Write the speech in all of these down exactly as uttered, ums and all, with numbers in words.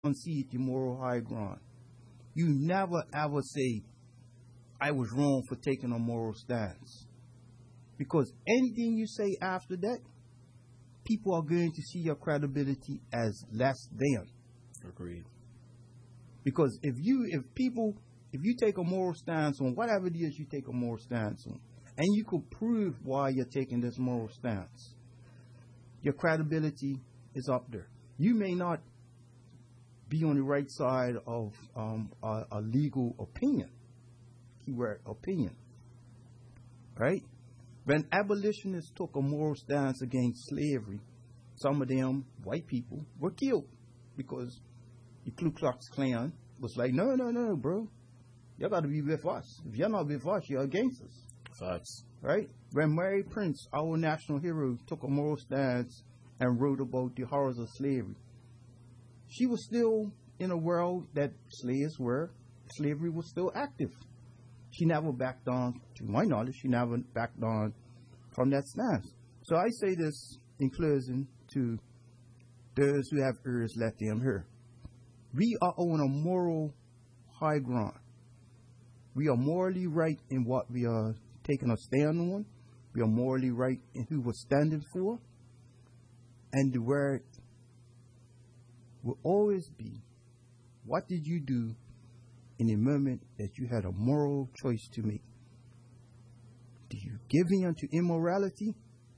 concede the moral high ground. You never ever say, I was wrong for taking a moral stance. Because anything you say after that, people are going to see your credibility as less than. Agreed. Because if you, if people, if you take a moral stance on whatever it is you take a moral stance on, and you could prove why you're taking this moral stance, your credibility is up there. You may not be on the right side of um, a, a legal opinion, keyword opinion, right? When abolitionists took a moral stance against slavery, some of them, white people, were killed because the Ku Klux Klan was like, no, no, no, bro. You got to be with us. If you're not with us, you're against us. Facts. Right? When Mary Prince, our national hero, took a moral stance and wrote about the horrors of slavery, she was still in a world that slaves were, slavery was still active. She never backed down, to my knowledge, she never backed down from that stance. So I say this in closing to those who have ears, let them hear. We are on a moral high ground. We are morally right in what we are taking a stand on. We are morally right in who we're standing for. And the word will always be, what did you do in a moment that you had a moral choice to make? Do you give in to immorality,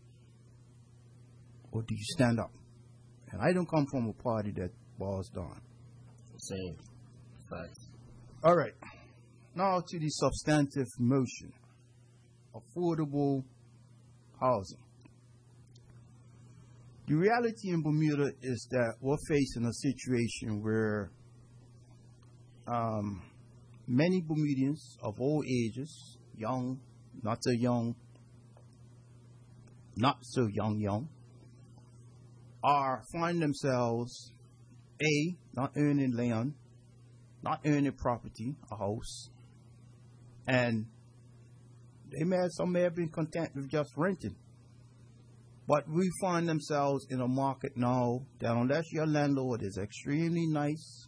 or do you stand up? And I don't come from a party that bows down. Same. Facts. All right. Now to the substantive motion. Affordable housing. The reality in Bermuda is that we're facing a situation where um, many Bermudians of all ages, young, not so young, not so young, young, are find themselves, A, not earning land, not earning property, a house, and they may have, some may have been content with just renting. But we find themselves in a market now that unless your landlord is extremely nice,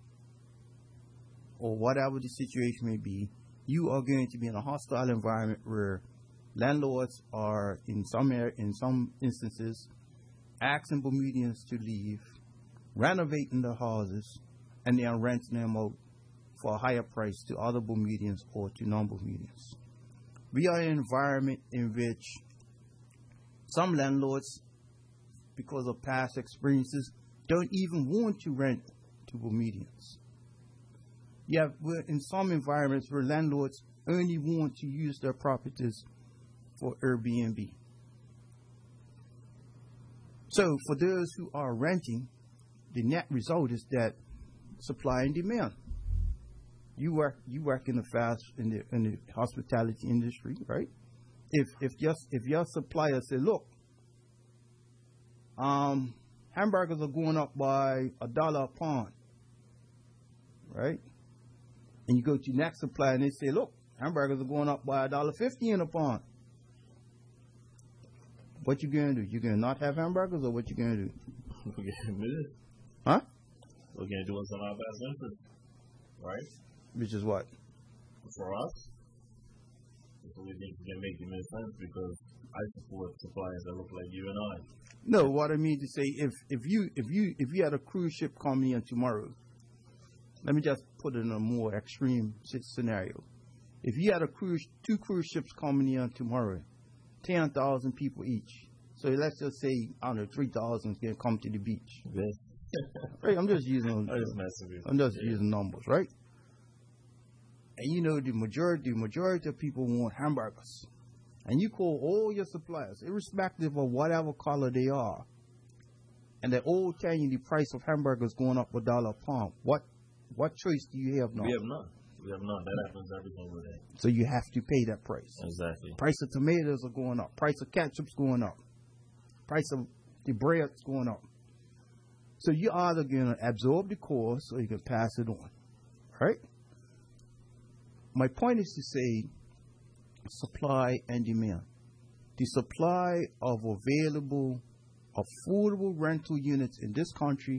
or whatever the situation may be, you are going to be in a hostile environment where landlords are, in some air, in some instances, asking Bermudians to leave, renovating their houses, and they are renting them out for a higher price to other Bermudians or to non-Bermudians. We are in an environment in which some landlords, because of past experiences, don't even want to rent to Bermudians. Yeah, we're in some environments where landlords only want to use their properties for Airbnb. So for those who are renting, the net result is that supply and demand. You work you work in the fast in the in the hospitality industry, right? If if just if your supplier say, look, um, hamburgers are going up by a dollar a pound, right? And you go to your next supplier and they say, look, hamburgers are going up by a dollar fifty in a pound. What you gonna do? You gonna not have hamburgers, or what you gonna do? We're gonna admit it. Huh? We're gonna do what's in our best interest, right? Which is what? For us, it's only thing that can make it make sense because I support suppliers that look like you and I. No, what I mean to say, if if you if you if you had a cruise ship coming in tomorrow, let me just put it in a more extreme scenario. If you had a cruise two cruise ships coming in tomorrow, ten thousand people each. So let's just say I don't know, three thousand can come to the beach. Yeah. Right, I'm just using I'm just messing with you. I'm just yeah. using numbers, right? And you know the majority, the majority of people want hamburgers. And you call all your suppliers, irrespective of whatever color they are, and they're all telling you the price of hamburgers going up a dollar a pound. What what choice do you have now? We have none. We have none. That happens every single day. So you have to pay that price. Exactly. Price of tomatoes are going up. Price of ketchup's going up. Price of the bread's going up. So you're either going to absorb the cost or you can pass it on, right? My point is to say supply and demand. The supply of available, affordable rental units in this country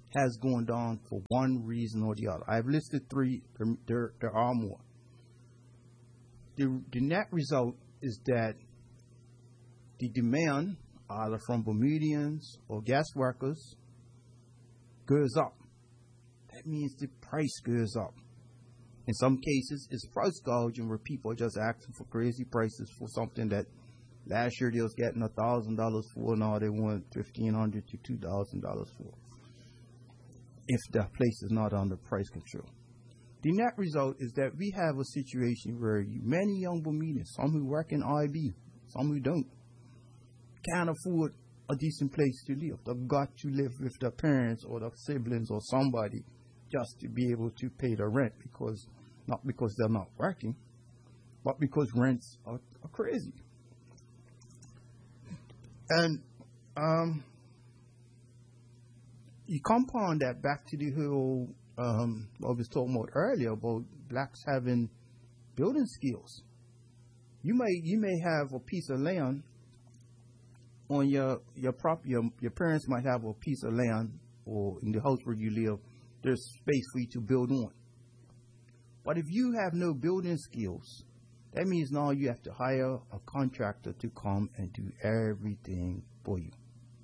has gone down for one reason or the other. I've listed three. There, there, there are more. The, the net result is that the demand, either from Bermudians or gas workers, goes up. That means the price goes up. In some cases, it's price gouging where people are just asking for crazy prices for something that last year they was getting one thousand dollars for, now they want fifteen hundred dollars to two thousand dollars for, if the place is not under price control. The net result is that we have a situation where many young Bermudians, some who work in I B, some who don't, can't afford a decent place to live. They've got to live with their parents or their siblings or somebody just to be able to pay the rent, because not because they're not working, but because rents are, are crazy. And um, you compound that back to the whole um, what I was talking about earlier about blacks having building skills. You may you may have a piece of land on your your prop. Your your parents might have a piece of land, or in the house where you live, there's space for you to build on. But if you have no building skills, that means now you have to hire a contractor to come and do everything for you.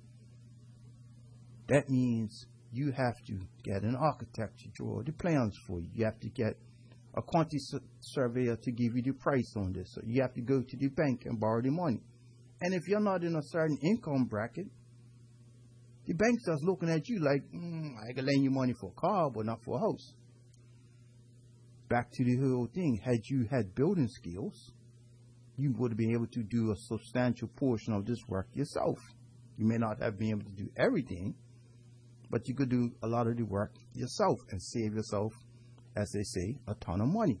That means you have to get an architect to draw the plans for you. You have to get a quantity surveyor to give you the price on this. So you have to go to the bank and borrow the money. And if you're not in a certain income bracket, the bank's just looking at you like, mm, I can lend you money for a car, but not for a house. Back to the whole thing. Had you had building skills, you would have been able to do a substantial portion of this work yourself. You may not have been able to do everything, but you could do a lot of the work yourself and save yourself, as they say, a ton of money.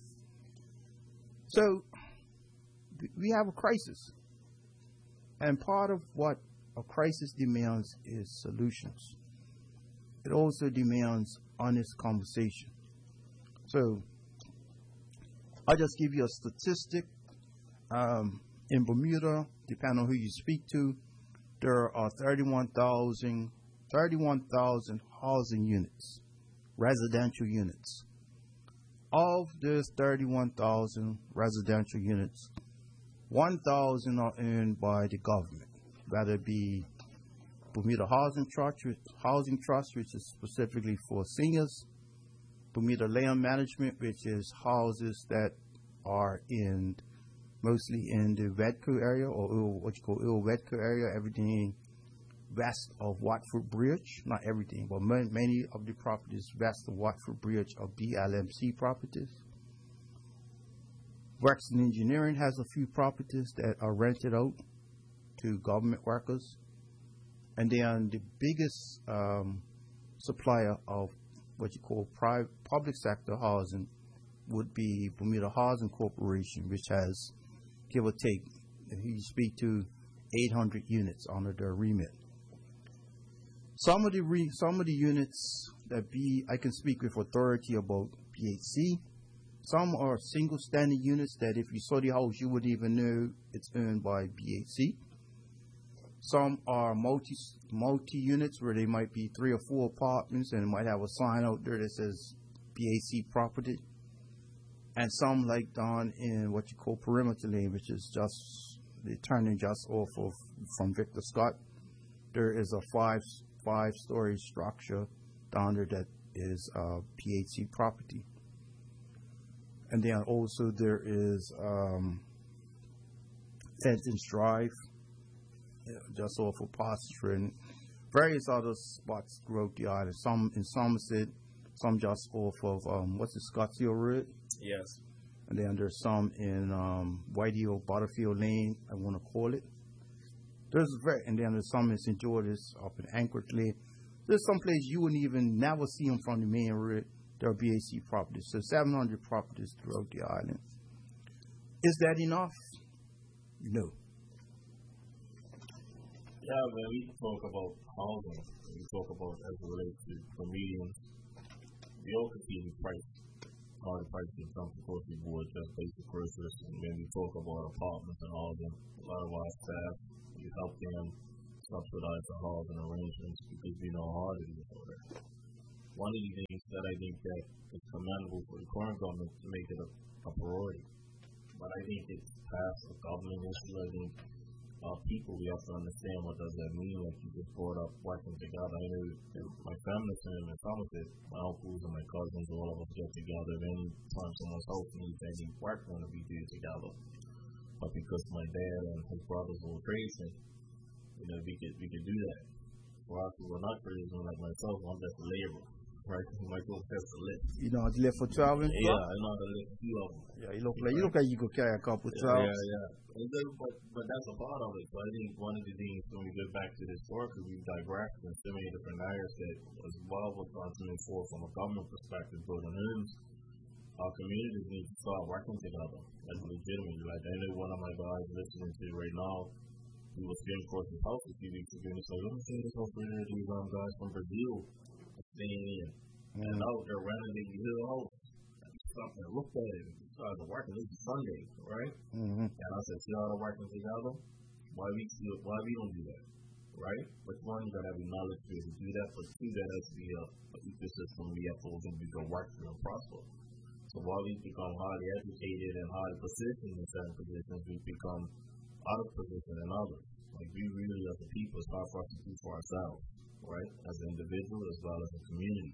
So we have a crisis. And part of what a crisis demands is solutions. It also demands honest conversation. So I'll just give you a statistic. Um, in Bermuda, depending on who you speak to, there are thirty-one thousand housing units, residential units. Of those thirty-one thousand residential units, one thousand are owned by the government, whether it be Bermuda Housing Trust, Housing Trust, which is specifically for seniors, Bermuda Land Management, which is houses that are in mostly in the Wedco area, or what you call Il Wedco area, everything west of Watford Bridge. Not everything, but many of the properties west of Watford Bridge are B L M C properties. Wexton Engineering has a few properties that are rented out to government workers. And then the biggest um, supplier of what you call private, public sector housing would be Bermuda Housing Corporation, which has, give or take, if you speak to eight hundred units under their remit. Some of the re, some of the units that be, I can speak with authority about B H C. Some are single standing units that if you saw the house, you wouldn't even know it's owned by B H C. Some are multi multi units where they might be three or four apartments and it might have a sign out there that says B H C property. And some like down in what you call Perimeter Lane, which is just the turning just off of from Victor Scott. There is a five five story structure down there that is uh, P H C property. And then also there is um, Fenton's Drive, just off of Posture, and various other spots throughout the island. Some in Somerset, some just off of, um, what's the Scottsdale Road? Yes. And then there's some in um, Whitey or Butterfield Lane, I want to call it. There's very, and then there's some in Saint George's up in Anchorage Lane. There's some place you wouldn't even never see them from the main road. There are B H C properties. So seven hundred properties throughout the island. Is that enough? No. Yeah, when we talk about housing, when we talk about as it relates to Bermudians, we also see the price, how the price can come across the board, just basic groceries. And when we talk about apartments and housing, a lot of our staff, we help them subsidize the housing arrangements because we know how hard it is over there. one of the things that I think that is commendable for the current government to make it a, a priority. But I think it's past a government issue. I think uh, people, we have to understand what does that mean. Like you just brought up working together. I know my family and my Somerset, my uncles and my cousins, all of us get together. Anytime someone's house needs any work, when we do it together. But because my dad and his brothers were tradesmen, you know, we could we could do that. For us who are not tradesmen like myself, I'm just a laborer. Right, my goal has to lift. You know how to lift for traveling? Yeah, I know how to lift a few of them. Yeah, you look like you look like you could carry a couple yeah, travels. Yeah, yeah. Then, but, but that's a part of it. So I think one of the things when we get back to this work, we digressed in so many different areas that as well we're trying to move forward from a government perspective, building homes. Our communities need to start working together as legitimately. Like I know one of my guys listening to right now, he was getting across his house a few weeks ago and he said, let me see this house right here, these um, guys from Brazil. Staying in. Mm-hmm. And out there renovating the house. I stopped and looked at it. We started working. This is Sunday, right? Mm-hmm. And I said, see how they're working together? Why we see it, why we don't do that? Right? But one, you gotta have the knowledge to be able to do that, but two, that has to be a, a ecosystem we have to open we can work through and prosper. So while we become highly educated and highly positioned in certain positions, we become out of position in others. Like we really as a people, it's hard for us to do for ourselves. Right, as an individual as well as a community.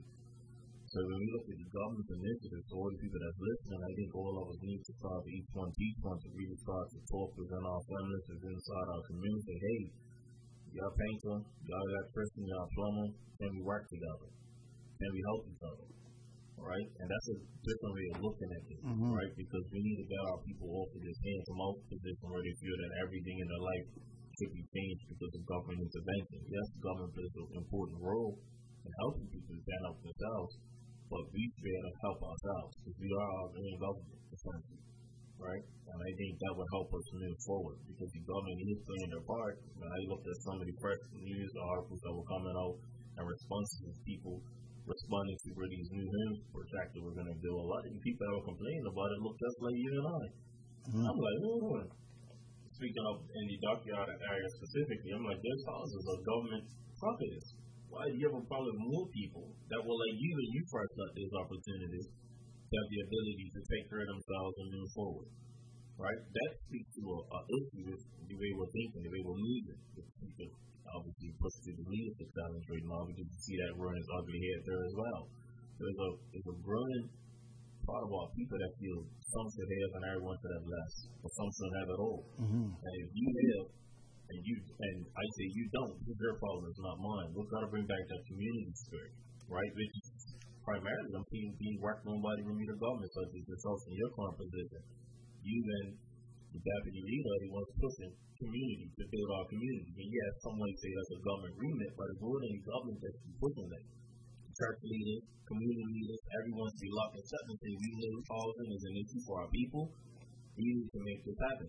So when we look at the government initiatives, all the people that's listening, I think all of us need to start each one, each one to really start to talk within our families, within inside our community. Hey, y'all painter, y'all electrician, y'all plumber, can we work together? Can we help each other? Right, and that's a different way of looking at it, mm-hmm. right? Because we need to get our people off of this hand-to-mouth position where they feel that everything in their life should be changed because of government intervention. Yes, government plays an important role in helping people stand up themselves, but we should be able to help ourselves because we are our own government, essentially, right? And I think that would help us move forward because the government is playing their part. When I looked at some of the press news articles that were coming out and responses of people responding to where these new homes projected were going to do, a lot of the people that were complaining about it looked just like you and I. Mm-hmm. I'm like, oh, speaking of in the dockyard area specifically, I'm like, those houses are government properties. Why do you have a problem with more people that will like you and you first got these opportunities to have the ability to take care of themselves and move forward? Right? That speaks to a, a issue with the way we're thinking, the way we're moving. We could obviously push to the leadership challenge right now because you see that running its ugly head there as well. There's a there's a growing part of our people that feel some should have and everyone should have less, or some shouldn't have at all. Mm-hmm. And if you have, and you, and I say you don't, it's your problem, it's not mine. We've got to bring back that community spirit, right? Which is primarily, I'm seeing being worked on by the Bermuda government, such as yourself in your current position. You and the deputy leader, he wants pushing community to build our community. And yes, some might say that's a government remit, but it's more than a government that's pushing that. Church leaders, community leaders, everyone should be locked and shut and say we know housing is an issue for our people. We need to make this happen.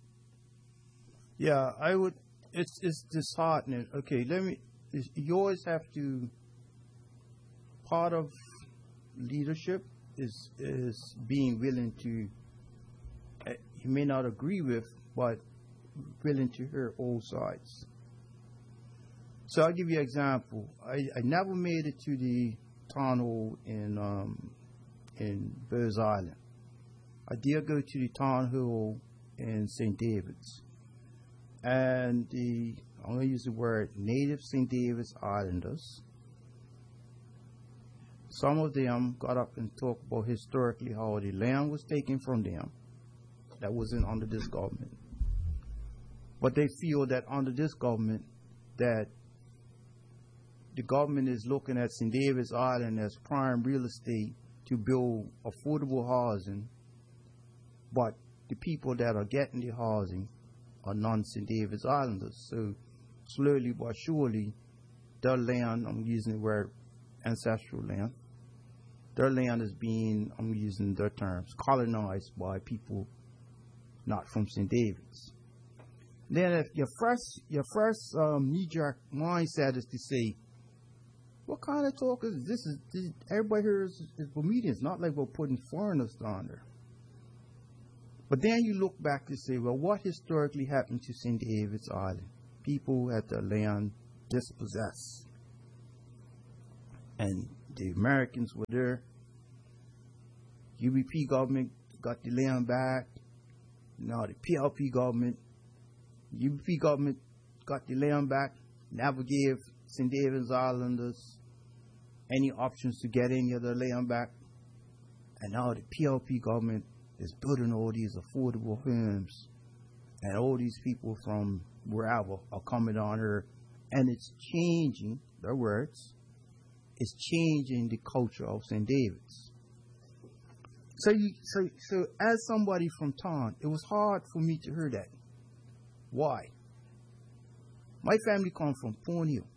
Yeah, I would. It's it's disheartening. Okay, let me. You always have to. Part of leadership is is being willing to. Uh, you may not agree with, but willing to hear all sides. So I'll give you an example. I, I never made it to the town hall in um, in Burrs Island. I did go to the town hall in Saint David's. And the, I'm going to use the word native Saint David's Islanders. Some of them got up and talked about historically how the land was taken from them. That wasn't under this government. But they feel that under this government, that the government is looking at Saint David's Island as prime real estate to build affordable housing, but the people that are getting the housing are non-Saint David's Islanders. So slowly but surely, their land, I'm using the word ancestral land, their land is being, I'm using their terms, colonized by people not from Saint David's. Then if your first, your first um, knee-jerk mindset is to say, what kind of talk is this? Is this, everybody here is, is Bermudians, not like we're putting foreigners down there. But then you look back to say, well, what historically happened to Saint David's Island? People had their land dispossessed. And the Americans were there. U B P government got the land back. Now the P L P government, U B P government got the land back, never gave Saint David's Islanders any options to get any of the land back. And now the P L P government is building all these affordable homes. And all these people from wherever are coming on here. And it's changing, their words, it's changing the culture of Saint David's. So, you, so, so as somebody from town, it was hard for me to hear that. Why? My family comes from Pond Hill.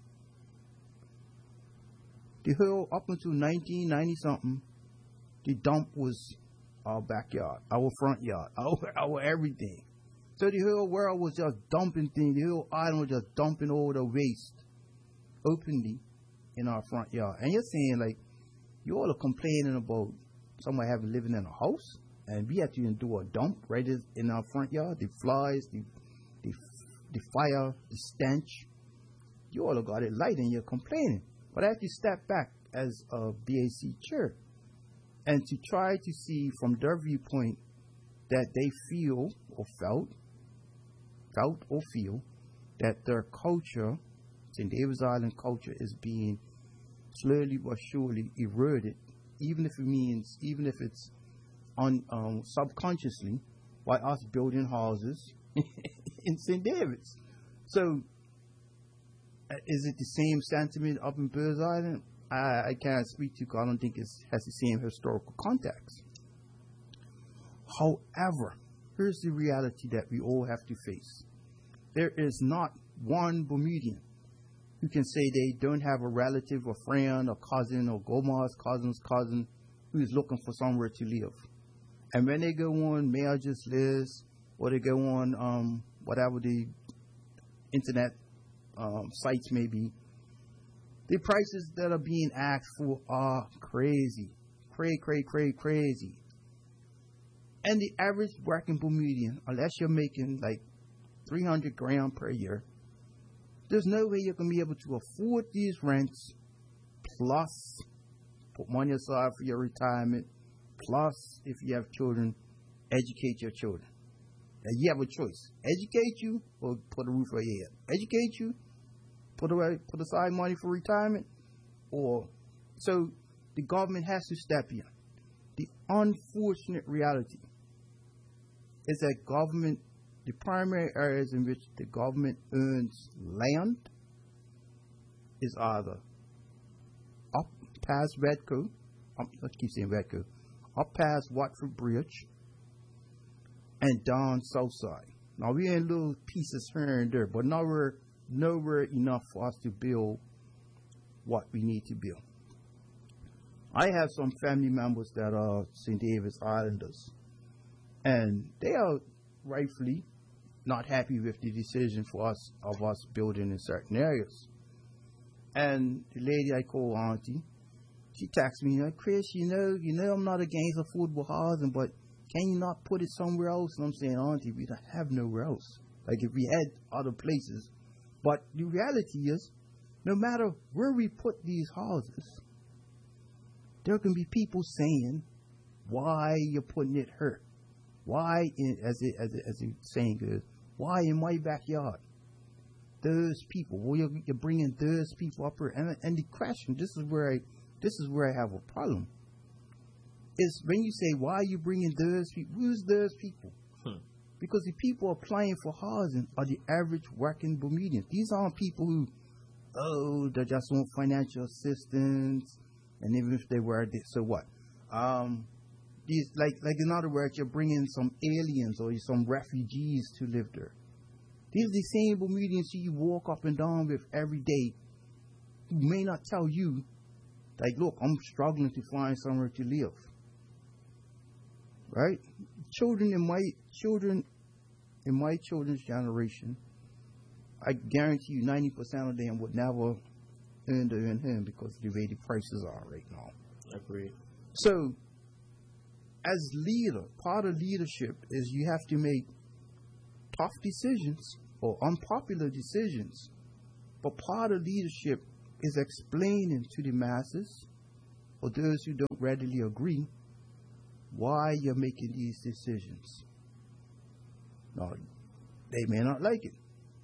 The hill up until nineteen ninety something, the dump was our backyard, our front yard, our, our everything. So the whole world was just dumping things. The whole island was just dumping all the waste openly in our front yard. And you're saying, like, you all are complaining about somebody having living in a house, and we have to even do a dump right in our front yard. The flies, the the, the fire, the stench. You all have got it light, and you're complaining. But I have to step back as a B A C chair and to try to see from their viewpoint that they feel or felt, felt or feel that their culture, Saint David's Island culture, is being slowly but surely eroded, even if it means, even if it's on um, subconsciously by us building houses in Saint David's. So, uh, is it the same sentiment up in Birds Island? I, I can't speak to because I don't think it has the same historical context. However, here's the reality that we all have to face. There is not one Bermudian who can say they don't have a relative or friend or cousin or Gomar's cousin's cousin who is looking for somewhere to live. And when they go on Marriages List or they go on um, whatever the internet um, sites may be, the prices that are being asked for are crazy. Cray, cray, cray, crazy. And the average working Bermudian, unless you're making like three hundred grand per year, there's no way you're going to be able to afford these rents, plus put money aside for your retirement, plus if you have children, educate your children. And you have a choice. Educate you or put a roof over your head. Educate you, put away, put aside money for retirement, or so the government has to step in. The unfortunate reality is that government, the primary areas in which the government owns land is either up past Redco, um, let's keep saying Redco, up past Watford Bridge, and down south side. Now we're in little pieces here and there, but nowhere, nowhere enough for us to build what we need to build. I have some family members that are Saint David's Islanders, and they are rightfully not happy with the decision for us of us building in certain areas. And the lady I call Auntie, she texts me, Chris, you know, you know I'm not against affordable housing, but can you not put it somewhere else? And I'm saying, Auntie, we don't have nowhere else. Like if we had other places. But the reality is, no matter where we put these houses, there can be people saying, why you're putting it here? Why, in, as it, as it, as the saying goes, why in my backyard? Those people, well, you're, you're bringing those people up here. And, and the question, this is where I, this is where I have a problem. Is when you say, why are you bringing those people? Who's those people? Hmm. Because the people applying for housing are the average working Bermudians. These aren't people who, oh, they just want financial assistance. And even if they were, so what? Um, these, like, like in other words, you're bringing some aliens or some refugees to live there. These are the same Bermudians you walk up and down with every day who may not tell you, like, look, I'm struggling to find somewhere to live. Right? Children in my children in my children's generation, I guarantee you ninety percent of them would never earn the earn him because of the way the prices are right now. Agreed. So, as leader, part of leadership is you have to make tough decisions or unpopular decisions. But part of leadership is explaining to the masses or those who don't readily agree why you're making these decisions. Now, they may not like it.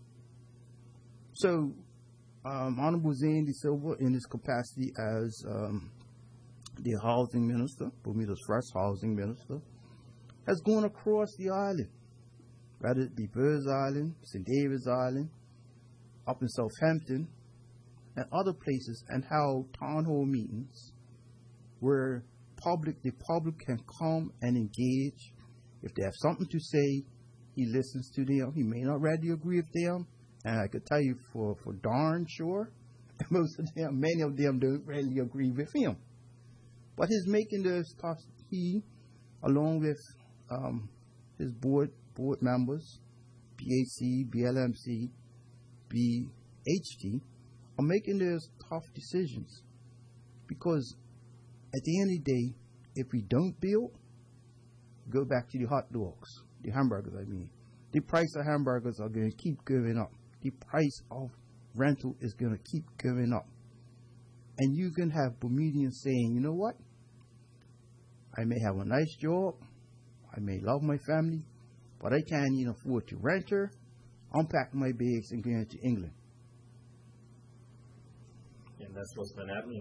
So, um, Honorable Zane De Silva, in his capacity as um, the housing minister, Bermuda's first housing minister, has gone across the island, whether it be Burrs Island, Saint David's Island, up in Southampton, and other places, and held town hall meetings where public, the public can come and engage. If they have something to say, he listens to them. He may not readily agree with them, and I could tell you for, for darn sure, most of them, many of them don't readily agree with him. But he's making those tough, he, along with um, his board board members, B A C, B L M C, B H T, are making those tough decisions. Because at the end of the day, if we don't build, go back to the hot dogs, the hamburgers, I mean. The price of hamburgers are going to keep going up. The price of rental is going to keep going up. And you can have Bermudians saying, you know what? I may have a nice job. I may love my family, but I can't even afford to rent her. I'm packing my bags and going to England. And that's what's been happening.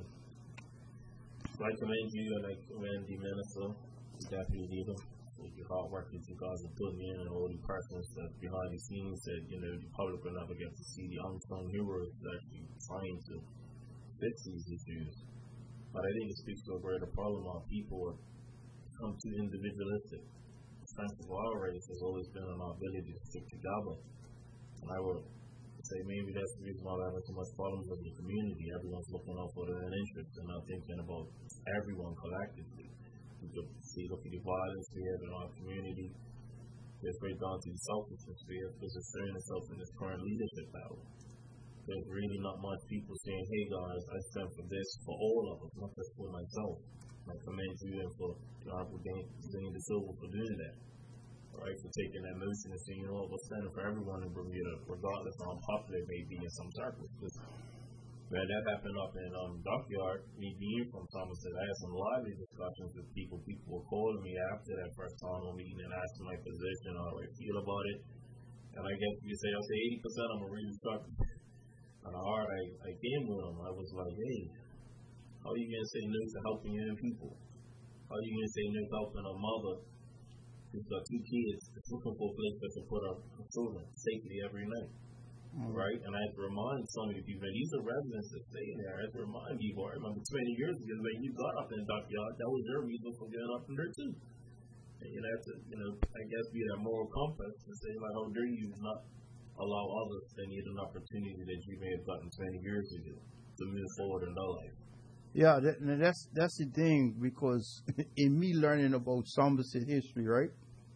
So I commend you and I commend the minister, the deputy leader, for your hard work that you guys are putting in, and all the persons that behind the scenes that, you know, the public will never get to see the unsung heroes actually trying to fix these issues. But I think it speaks to a greater problem. Our people are become too individualistic. The strength of our race has always been on our ability to stick together. And I would say maybe that's the reason why we're having so much problems with the community. Everyone's looking out for their own interests and not thinking about everyone collectively. You could see, look at the violence we have in our community. It's right down to the selfishness we have because it's showing itself in this current leadership battle. There's really not much people saying, hey guys, I stand for this for all of us, not just for myself. I commend you and for the Honorable Zane De Silva for doing that. Right, for taking that motion and saying, you know what, we're standing for everyone in Bermuda, regardless of how unpopular it may be in some circles. Because, man, that happened up in um, Dockyard, me being from Somerset. I had some lively discussions with people. People were calling me after that first time meeting and asking my position, how do I feel about it. And I guess you say, I'll say eighty percent of them are really stuck. And the heart, I, I came with them. I was like, hey, how are you going to say no to helping young people? How are you going to say no to helping a mother who's got two kids that's looking for a place to put our children safely every night? Mm-hmm. Right? And I have to remind some of you people, and these are residents that stay in there. I have to remind people, I remember twenty years ago when you got up in the Dockyard, that was your reason for getting up in there too. And you have to, you know, I guess be that moral compass and say, like, how dare you not allow others that need an opportunity that you may have gotten twenty years ago to move forward in their life. Yeah, that, that's that's the thing, because in me learning about Somerset history, right?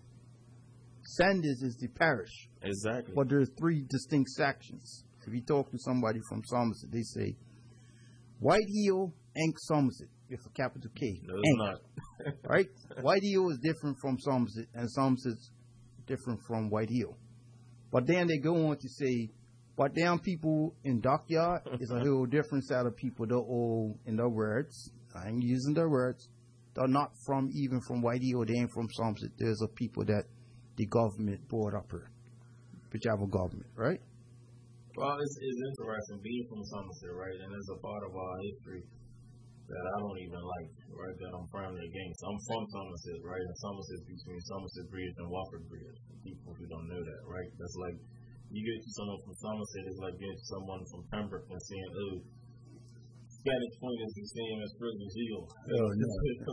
Sanders is the parish. Exactly. But there's three distinct sections. If you talk to somebody from Somerset, they say White Hill, Inc Somerset, with a capital K. No, it's not. Right? White Hill is different from Somerset, and Somerset's different from White Hill. But then they go on to say, but damn people in Dockyard is a whole different set of people. They're all, in their words, I ain't using their words, they're not from, even from White Hill, they ain't from Somerset. There's a people that the government brought up here, whichever government, right? Well, it's, it's interesting being from Somerset, right? And it's a part of our history that I don't even like, right? That I'm firmly against. I'm from Somerset, right? And Somerset between Somerset Bridge and Walford Bridge. People who don't know that, right? That's like, you get to someone from Somerset, it's like getting to someone from Pembroke and saying, oh, Spanish Point is the same as Prison Hill. Oh, no.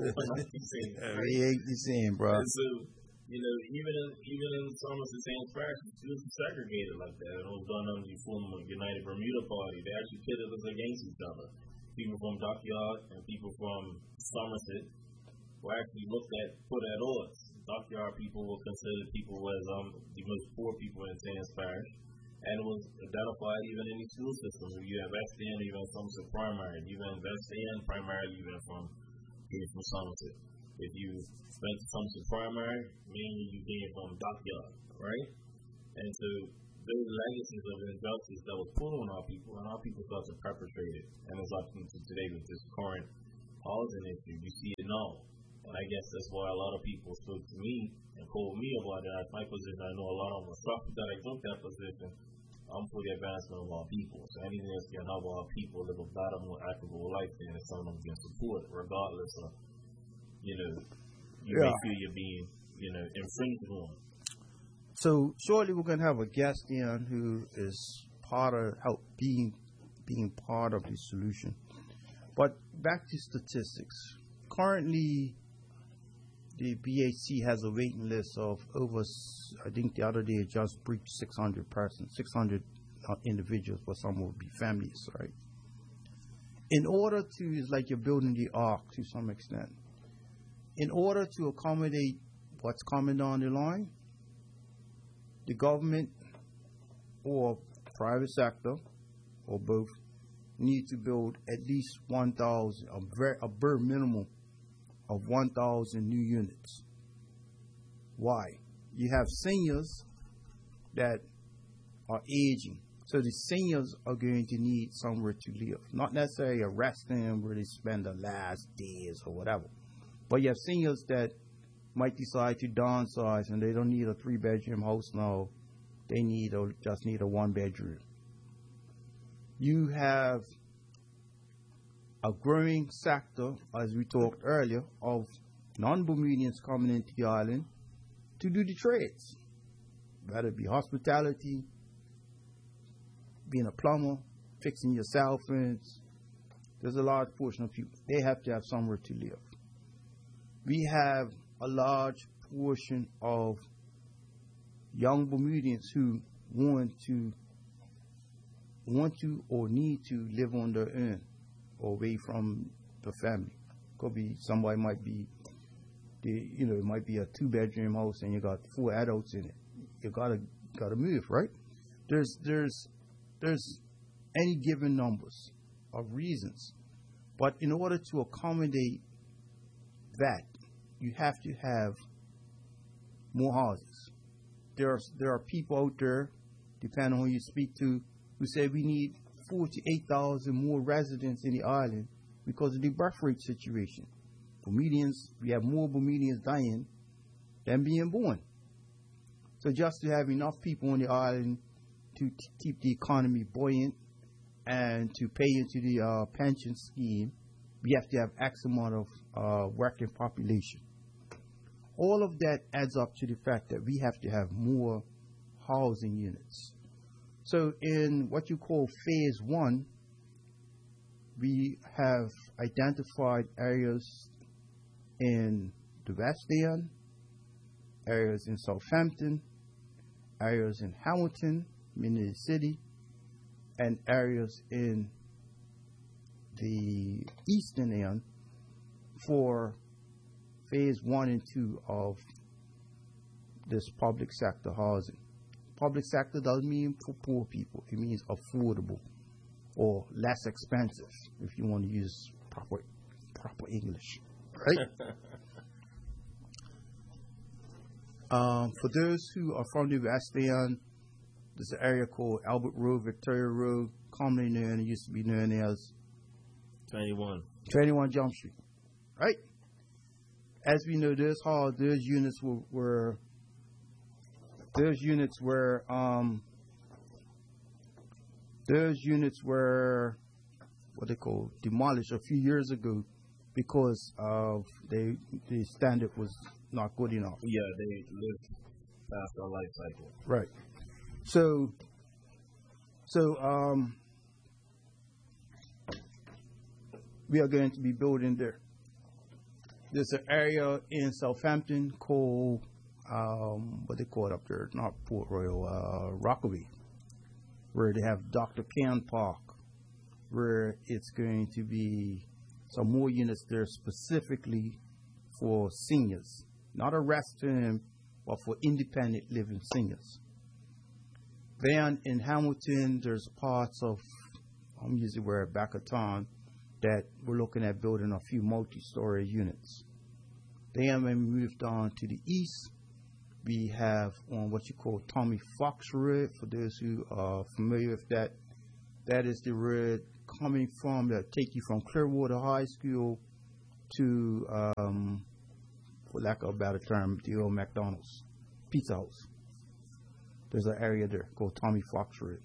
We ain't the same, bro. And so, you know, even in, even in Somerset, Saint Parish, it was segregated like that. It was done under the former United Bermuda Party. They actually pitted us against each other. People from Dockyard and people from Somerset were actually looked at, put at odds. Dockyard people were considered people as um, the most poor people in Saint Parish. And it was identified even in the school system. If you invest in even Somerset Primary, you invest in primarily even from people from Somerset. If you spent Somerset Primary, mainly you came from Dockyard, right? And so those legacies of injustice that was put on our people, and our people start to perpetrate it. And it's up to today with this current housing issue. You see it now. And I guess that's why a lot of people spoke to me and told me about it. That's my position. I know a lot of them suffered that I took that position. I'm for the advancement of our people. So anything that's going to help our people live a better, more equitable life, then it's something I'm going to support, regardless of, you know, you yeah. may feel you're being, you know, infringed on. So shortly we're going to have a guest in who is part of help being being part of the solution. But back to statistics. Currently, the B H C has a waiting list of over, I think the other day it just breached six hundred persons, six hundred uh, individuals, but some will be families, right? In order to, it's like you're building the ark to some extent. In order to accommodate what's coming down the line, the government or private sector or both need to build at least one thousand, a, very, a bare minimum of one thousand new units. Why? You have seniors that are aging. So the seniors are going to need somewhere to live. Not necessarily a resting where they spend the last days or whatever. But you have seniors that might decide to downsize and they don't need a three bedroom house now. They need or just need a one bedroom. You have a growing sector, as we talked earlier, of non-Bermudians coming into the island to do the trades, whether it be hospitality, being a plumber, fixing your cell phones. There's a large portion of people. They have to have somewhere to live. We have a large portion of young Bermudians who want to want to or need to live on their own or away from the family. Could be somebody might be the you know, it might be a two bedroom house and you got four adults in it. You gotta gotta move, right? There's there's there's any given numbers of reasons. But in order to accommodate that, you have to have more houses. There are, there are people out there, depending on who you speak to, who say we need forty-eight thousand more residents in the island because of the birth rate situation. Bermudians, we have more Bermudians dying than being born. So just to have enough people on the island to t- keep the economy buoyant and to pay into the uh, pension scheme, we have to have X amount of uh, working population. All of that adds up to the fact that we have to have more housing units. So in what you call phase one, we have identified areas in the West End, areas in Southampton, areas in Hamilton, meaning the city, and areas in the Eastern End for phase one and two of this public sector housing. Public sector doesn't mean for poor people. It means affordable or less expensive, if you want to use proper proper English, right? um, for those who are from the West End, there's an area called Albert Road, Victoria Road, commonly known, it used to be known as twenty-one. twenty-one Jump Street, right? As we know, those halls, those units were, were those units were um, those units were what they call demolished a few years ago because of they the standard was not good enough. Yeah, they lived past their life cycle. Right. So, so um, we are going to be building there. There's an area in Southampton called, um, what they call it up there, not Port Royal, uh, Rockaway, where they have Doctor Can Park, where it's going to be some more units there specifically for seniors. Not a rest home, but for independent living seniors. Then in Hamilton, there's parts of, I'm using the word back of town, that we're looking at building a few multi-story units. Then when we moved on to the east, we have on what you call Tommy Fox Road. For those who are familiar with that, that is the road coming from, that take you from Clearwater High School to, um, for lack of a better term, the old McDonald's Pizza House. There's an area there called Tommy Fox Road.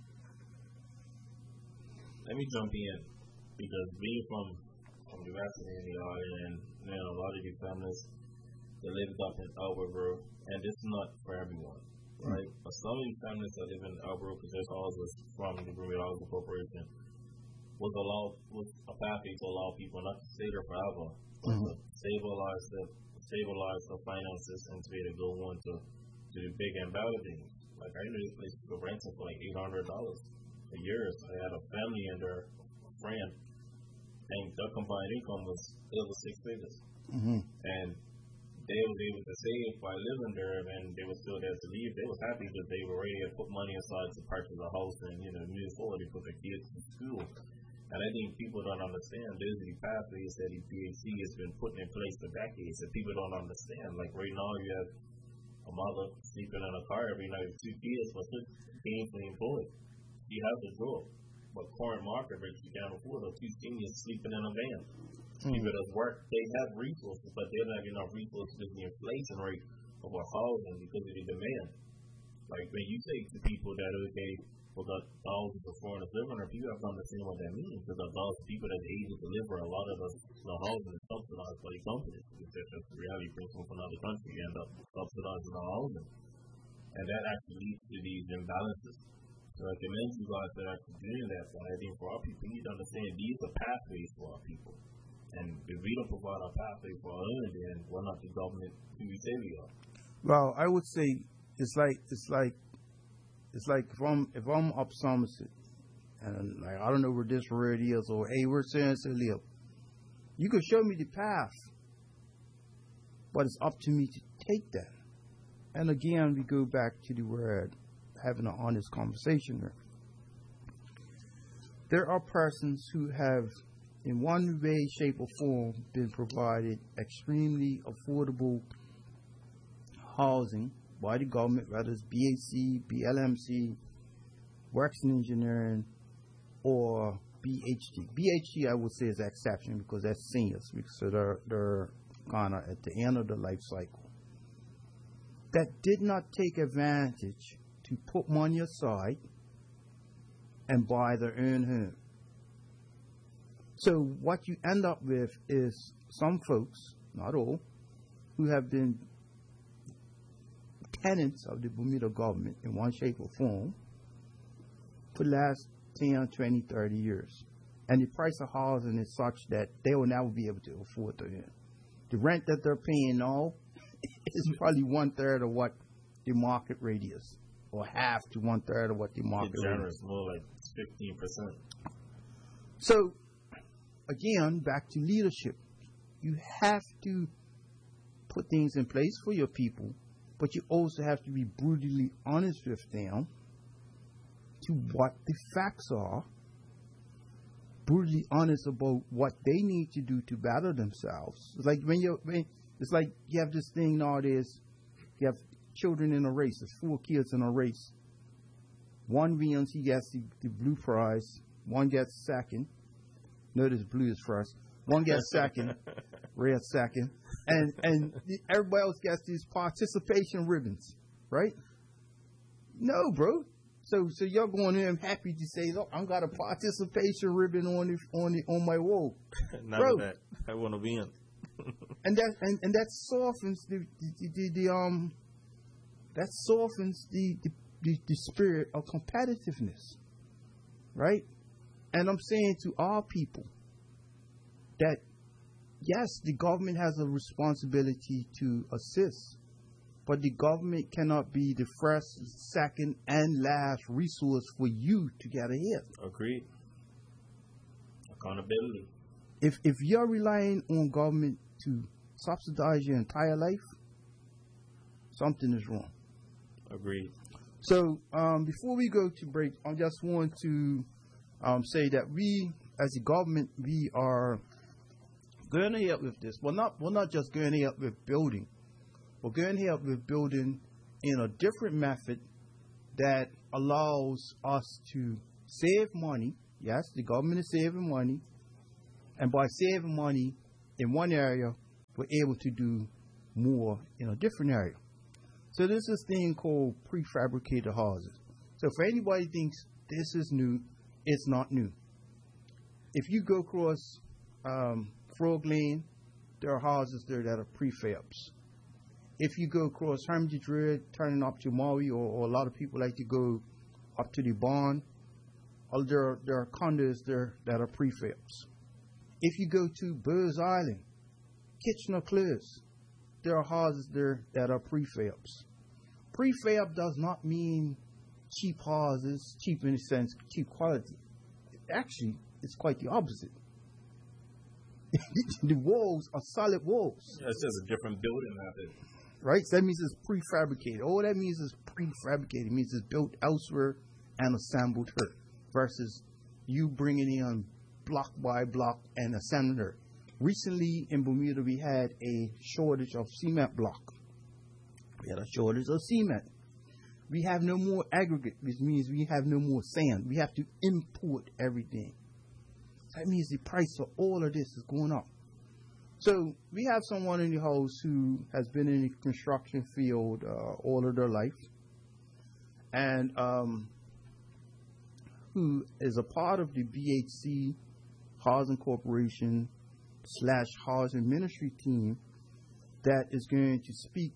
Let me jump in because being from from the West area and you know, a lot of these families they lived up in Albuquerque, and this is not for everyone, right? Mm-hmm. But some of these families that live in Albuquerque, because there's houses from the Bermuda Housing Corporation, was allowed was a pathway to allow people not to stay there forever, but mm-hmm. to stabilize the stabilize the finances and to be able to go on to to the big and better things. Like I knew places for renting for like eight hundred dollars a year. So I had a family and their friend, and their combined income was over six figures. Mm-hmm. And they was able to save by living there, and they were still there to leave. They was happy that they were ready to put money aside to purchase a house and you know move forward and put their kids to school. And I think people don't understand. There's the pathways that the P H C has been putting in place for decades that people don't understand. Like right now, you have a mother sleeping in a car every night with two kids, but she's gainfully employed. She has a job, but current market rates you can't afford her. Two seniors sleeping in a van. Mm. People that work, they have resources, but they don't have enough resources because of the inflation rate of our housing because of the demand. Like when you say to people that okay, we got thousands of foreigners living there, people have to understand what that means. Because there's thousands of people that are able to live where a lot of the, the housing is subsidized by the companies. That's just the reality. Brings from another country, you end up subsidizing our housing, and that actually leads to these imbalances. So I commend you guys that are actually doing that. But I think for our people, we need to understand these are pathways for our people. And if we don't provide a pathway for our own, then we're not the government who we say we are. Well, I would say it's like it's like it's like if I'm if I'm up Somerset and like I don't know where this road is or hey where Sansa live, you can show me the path, but it's up to me to take that. And again, we go back to the word having an honest conversation here. There are persons who have, in one way, shape, or form, been provided extremely affordable housing by the government, whether it's B A C, B L M C, Works in Engineering, or B H G. B H G, I would say, is an exception because that's seniors, so they're, they're kind of at the end of the life cycle. That did not take advantage to put money aside and buy their own home. So what you end up with is some folks, not all, who have been tenants of the Bermuda government in one shape or form for the last ten, twenty, thirty years. And the price of housing is such that they will never be able to afford their home. The rent that they're paying now is probably one third of what the market rate is, or half to one third of what the market rate is. More like fifteen percent. So, again, back to leadership. You have to put things in place for your people, but you also have to be brutally honest with them to what the facts are, brutally honest about what they need to do to better themselves. It's like when you when it's like you have this thing nowadays, you have children in a race, there's four kids in a race. One wins, he gets the, the blue prize, one gets second. Notice blue is first. One gets second, red second, and and the, everybody else gets these participation ribbons, right? No, bro. So so you're going in happy to say, look, I got a participation ribbon on the, on the, on my wall. None bro. Of that. I want to be in. and that and, and that softens the the, the, the um that softens the, the the the spirit of competitiveness, right? And I'm saying to our people that, yes, the government has a responsibility to assist, but the government cannot be the first, second, and last resource for you to get ahead. Agreed. Accountability. If if you're relying on government to subsidize your entire life, something is wrong. Agreed. So um, before we go to break, I just want to Um, say that we, as a government, we are going to help with this. Well, not we're not just going to help with building. We're going to help with building in a different method that allows us to save money. Yes, the government is saving money, and by saving money, in one area, we're able to do more in a different area. So there's this thing called prefabricated houses. So for anybody who thinks this is new, it's not new. If you go across um, Frog Lane, there are houses there that are prefabs. If you go across Hermitage Road, turning up to Maui, or, or a lot of people like to go up to the barn, or there are, there are condos there that are prefabs. If you go to Burrs Island, Kitchener-Close, there are houses there that are prefabs. Prefab does not mean cheap houses, cheap in a sense, cheap quality. Actually, it's quite the opposite. The walls are solid walls. Yeah, it's just a different building method. Right? So that means it's prefabricated. All that means is prefabricated. It means it's built elsewhere and assembled here versus you bringing in block by block and assembling her. Recently in Bermuda, we had a shortage of cement block. We had a shortage of cement. We have no more aggregate, which means we have no more sand. We have to import everything. That means the price of all of this is going up. So we have someone in the house who has been in the construction field uh, all of their life, and um, who is a part of the B H C Housing Corporation slash Housing Ministry team that is going to speak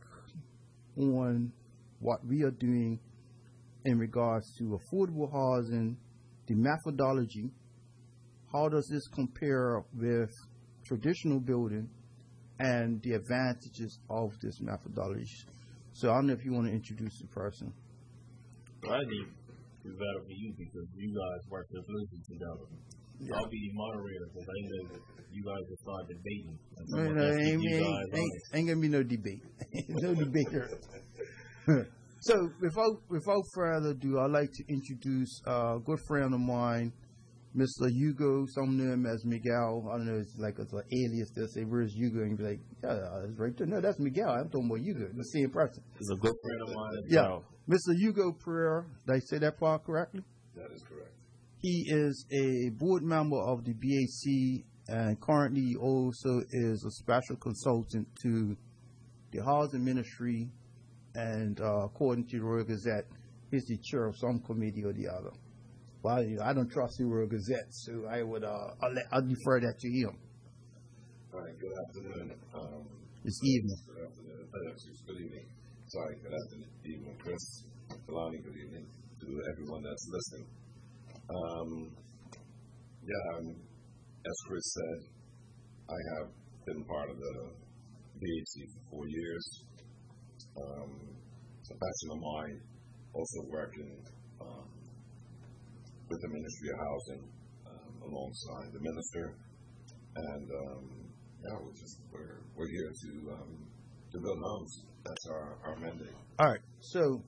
on what we are doing in regards to affordable housing, the methodology, how does this compare with traditional building, and the advantages of this methodology. So I don't know if you want to introduce the person. Well, I need to better for you because you guys work the solution together. Yeah. I'll be the moderator because I know you guys will start debating. No, no, ain't, ain't, ain't, ain't gonna be no debate. No debate here. So without without further ado, I'd like to introduce a good friend of mine, Mister Hugo. Some know him as Miguel. I don't know, it's like it's an alias. They'll say, "Where's Hugo?" And be like, "Yeah, it's right there." No, that's Miguel. I'm talking about Hugo, the same person. He's a good friend of mine. Yeah, well. Mister Hugo Pereira. Did I say that part correctly? That is correct. He is a board member of the B H C and currently also is a special consultant to the Housing Ministry, and uh, according to the Royal Gazette, he's the chair of some committee or the other. Well, I don't trust the Royal Gazette, so I would uh, I'll, let, I'll defer that to him. All right. Good afternoon. Um, it's evening. Good afternoon. Uh, good evening. Sorry. Good afternoon, evening, Chris. Kalani. Good evening to everyone that's listening. Um, yeah. Um, as Chris said, I have been part of the B H C for four years. Um, it's a passion of mine. Also working. Um, with the Ministry of Housing, um, alongside the minister, and um, yeah, we're just we're we're here to um, to build homes. That's our, our mandate. All right, so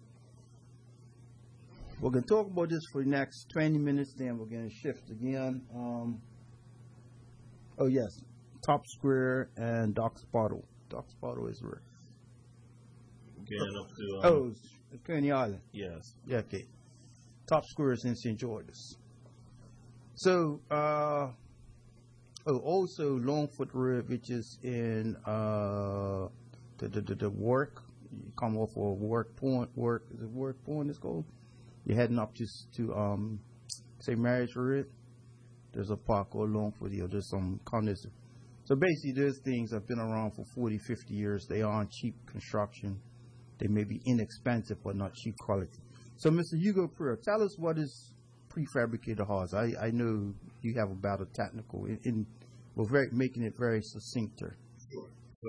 we're gonna talk about this for the next twenty minutes. Then we're gonna shift again. Um, oh yes, Top Square and Doc Spottle. Doc Spottle is where. Getting up to um, oh, Coney Island. Yes. Yeah. Okay. Top Square is in Saint George's. So, uh, oh, also Longfoot Road, which is in uh, the, the the the work. You come off of Work Point. Work is it Work Point? It's called. You're heading up just to um, Saint Mary's Road. There's a park called Longfoot Hill. There's some condos. So basically, those things have been around for forty, fifty years. They aren't cheap construction. They may be inexpensive, but not cheap quality. So, Mister Hugo Pereira, tell us what is prefabricated house. I, I know you have about a technical, in, in we're very, making it very succinct. Sure. So,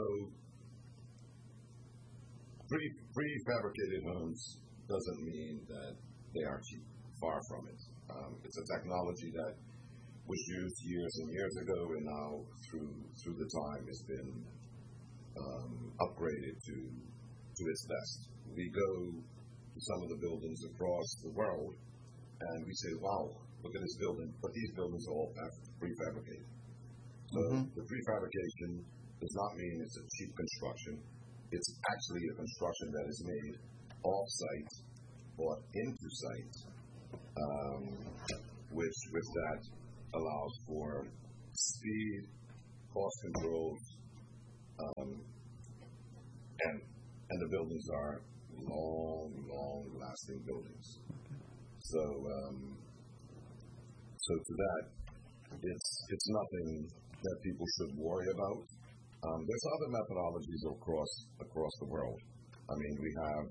pre, prefabricated homes doesn't mean that they are cheap. Far from it. Um, it's a technology that was used years and years ago, and now through through the time, it's been um, upgraded to to its best. We go some of the buildings across the world, and we say, wow, look at this building, but these buildings are all prefabricated. So mm-hmm. the prefabrication does not mean it's a cheap construction. It's actually a construction that is made off-site or into site, um, which with that allows for speed, cost controls, um, and and the buildings are long, long-lasting buildings. So, um, so to that, it's it's nothing that people should worry about. Um, there's other methodologies across across the world. I mean, we have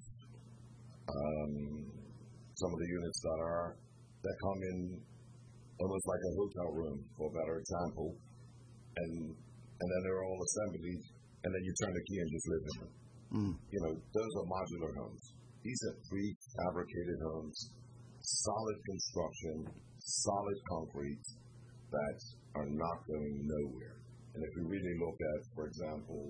um, some of the units that are that come in almost like a hotel room, for a better example, and and then they're all assembled, and then you turn the key and just live in them. Mm. You know, those are modular homes. These are prefabricated homes, solid construction, solid concrete that are not going nowhere. And if we really look at, for example,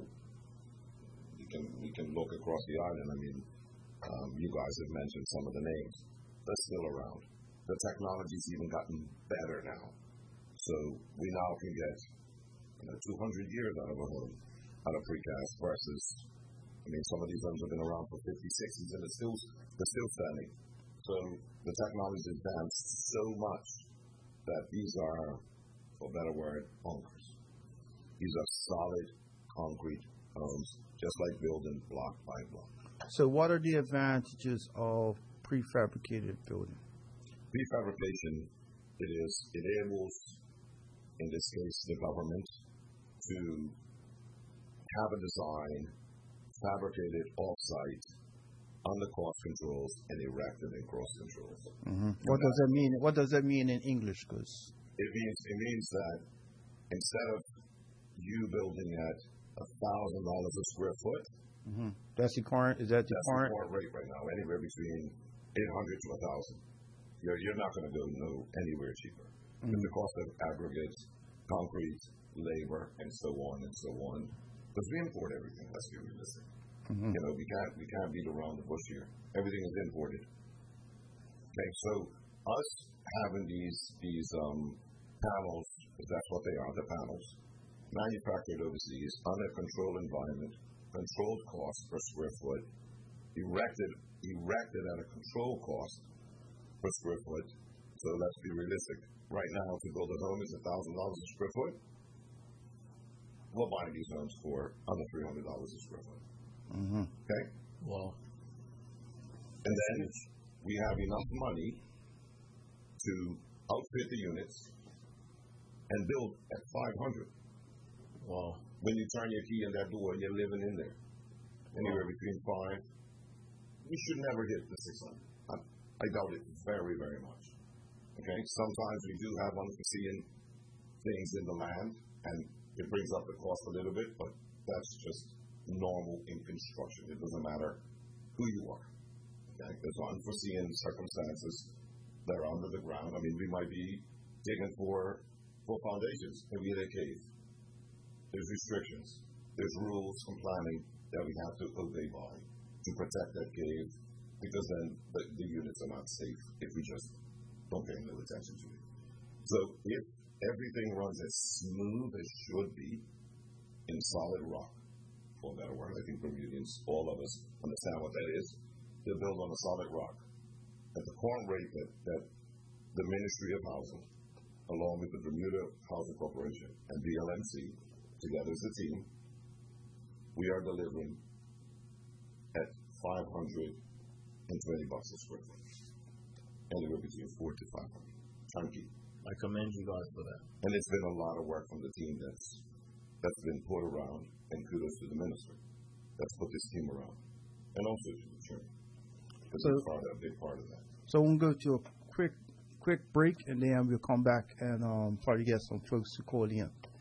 we can we can look across the island. I mean, um, you guys have mentioned some of the names. They're still around. The technology's even gotten better now. So we now can get, you know, two hundred years out of a home, out of precast versus, I mean, some of these homes have been around for fifty, sixties, and they're still, they're still standing. So the technology has advanced so much that these are, for a better word, bunkers. These are solid concrete homes, just like building block by block. So what are the advantages of prefabricated building? Prefabrication, it is, it enables, in this case, the government to have a design fabricated off-site under cost controls and erected in cross controls. Mm-hmm. What does that mean? What does that mean in English? Because it means it means that instead of you building at a thousand dollars a square foot, mm-hmm. that's the current. Is that the that's current? the current rate right now? Anywhere between eight hundred to a thousand. You're you're not going to go no anywhere cheaper. Mm-hmm. The cost of aggregates, concrete, labor, and so on and so on. Because we import everything. Let's be realistic. Mm-hmm. You know, we can't we can't beat around the bush here. Everything is imported. Okay, so us having these these um, panels, because that's what they are, the panels, manufactured overseas, under a controlled environment, controlled cost per square foot, erected erected at a controlled cost per square foot. So let's be realistic. Right now, to build a home is a thousand dollars a square foot. We're buying these homes for under three hundred dollars a square foot. Mm-hmm. Okay. Wow. And then we have enough money to outfit the units and build at five hundred. Wow. When you turn your key in that door and you're living in there, anywhere between five, we should never hit the six hundred. I, I doubt it very, very much. Okay. Sometimes we do have unforeseen things in the land, and it brings up the cost a little bit, but that's just normal in construction. It doesn't matter who you are. Okay? There's unforeseen circumstances that are under the ground. I mean, we might be digging for, for foundations, maybe in a cave. There's restrictions. There's rules from planning that we have to obey by to protect that cave, because then the, the units are not safe if we just don't pay no attention to it. So if everything runs as smooth as should be in solid rock, for a better word, I think Bermudians, all of us understand what that is. They're built on a solid rock. At the current rate that, that the Ministry of Housing, along with the Bermuda Housing Corporation and B L M C, together as a team, we are delivering at five hundred twenty bucks a square foot. Anywhere between four to five hundred. Turnkey. I commend you guys for that. And it's been a lot of work from the team that's that's been put around, and kudos to the minister that's put this team around, and also to the church, because so, it's part of, a big part of that. So we'll go to a quick quick break, and then we'll come back and um, try to get some folks to call in.